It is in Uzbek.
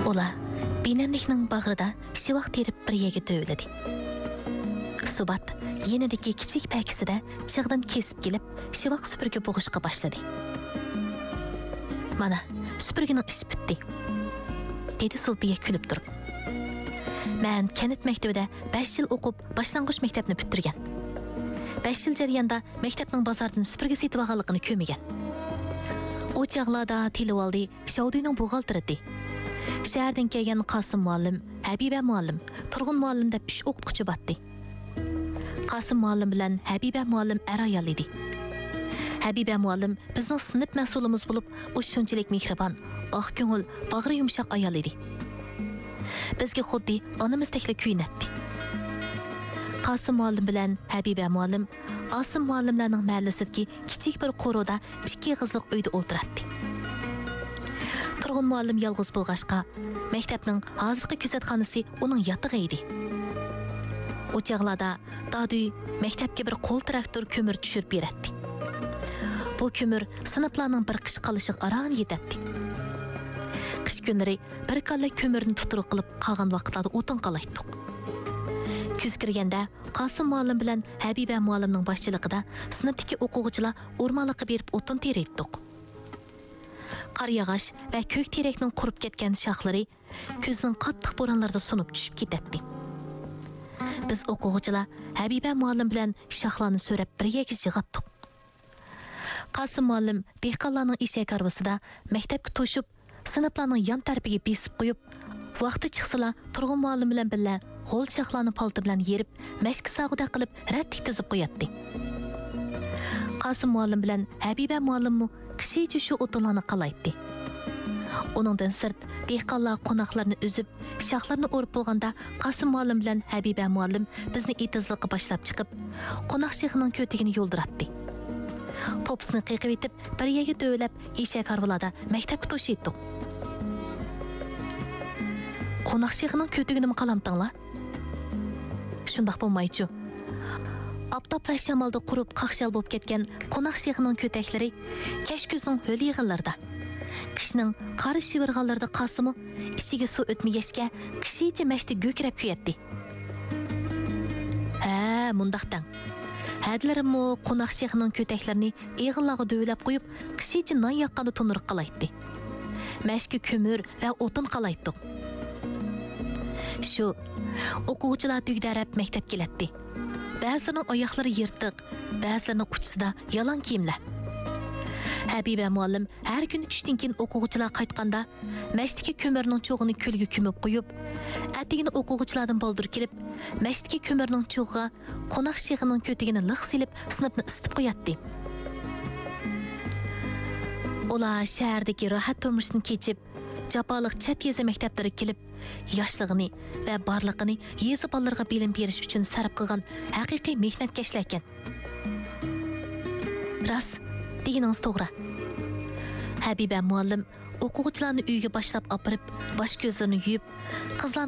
Ola benamlikning bag'rida shivaq terib bir yerga to'yladi. Subat yenidagi kichik pakisida chig'dan kesib kelib, shivaq supurgi bo'g'ishga boshladi. Mana, supurgining ishi bitdi, dedi Sulbiya kulib turib. Men kanit maktabida 5 yil o'qib, boshlang'ich maktabni bitirgan. 5 yil jarayonida maktabning bozordan supurgi setib olganligini ko'rmagan. O chaqlarda tilib oldi, Shaudining buxgalteri. Shahardan kelgan Qosim muallim, Habiba muallim, Turg'un muallim deb 3 o'qituvchi batdi. Qosim muallim bilan Habiba muallim ayol edi. Habiba muallim bizning sinf mas'ulimiz bo'lib, u shunchalik mehribon, oq ko'ngil, bag'ri yumshoq ayol edi. Bizga xuddi onamizdekla kuyinatdi. Qosim muallim bilan Habiba muallim Osim muallimlarning mahallasidagi kichik bir qo'roda 2 qizliq uyda o'ltiratdi. Turg'un muallim yolg'iz bo'lg'achqa, maktabning hozirgi kuzatxonasi uning yotig'i edi. O chaqlarda Dadu maktabga bir qo'l traktor ko'mir tushirib beradi. Bu ko'mir sinflarning bir qish qolishiga aran yetadi. Qish kunlari bir kalla ko'mirni tuturuq qilib qolgan vaqtlarda o'tin qalaytdik. Kuz kirganda Qosim muallim bilan Habiba muallimning boshchiligida sinfdagi o'quvchilar o'rmonliqqa berib o'tin teraytdik. Qar yog'och va ko'k terakning qurib ketgan shoxlari kuzning qattiq bo'ronlarida sunib tushib ketadi. Biz o'quvchilar Habiba muallim bilan shoxlarni so'rab birga yig'atdik. Qosim muallim dehqonlarning eshak arbasida maktabga to'shib, sinflarning yon tarafiga besib qo'yib, vaqti chiqsalar Turg'un muallim bilan birga g'o'l shoxlarni palti bilan yerib, mashq sag'ida qilib rattik tizib qo'yatdi. Qosim muallim bilan Habiba muallim kishicha shu o'tinlarni qalaytdi. Uningdan sirt dehqonlar qo'noqlarni uzib, shoxlarni o'rib bo'lganda Qosim muallim bilan Habiba muallim bizni etizliqqa boshlab chiqib, qo'noq shexning ko'tigini yo'ldiratdi. Topsini qiqib etib, bir yerga to'ylab, eshak harvalarda maktabga to'shitdik. Qo'noq shexning ko'tigini qalamtanglar. Shundoq bo'lmaychi. Aptap va shamolda qurib qaqshal bo'lib ketgan qo'noq shexning ko'taklari kash kuzning ho'l yig'inlarida, qishning qari shivirg'anlarida Qosimi ichiga suv o'tmagachga kishicha mashti go'krab kuyatdi. Ha, mundaqdan. Hadlarimmo qo'noq shexning ko'taklarini eg'inlarga do'ylab qo'yib, kishicha non yoqqanda to'nirib qalaytdi. Mashki ko'mir va o'tin qalaytdi. Shu o'quvchilar tugdarab maktab kelatdi. Ba'zilarning oyoqlari yirtiq, ba'zilarning uchisida yalan kiyimlar. Habiba muallim har kuni tushdan keyin o'quvchilar qaytganda masjidga ko'mirning cho'g'ini ko'lga ko'mib qo'yib, atigini o'quvchilardan boldir kelib, masjidga ko'mirning cho'g'iga qo'noq shexning ko'tigini liq silib, sinfni isitib qo'yatdi. Ular shahardagi rohat turmushni kechib, jafoliq chat yezi maktablariga kelib, yoshlig'ini va borlig'ini yezi bolalarga bilim berish uchun sarf qilgan haqiqiy mehnatkashlar ekan. Ras, deganingiz to'g'ri. Habiba muallim o'quvchilarni uyga boshlab olib, bosh ko'zlarini yuvib, qizlar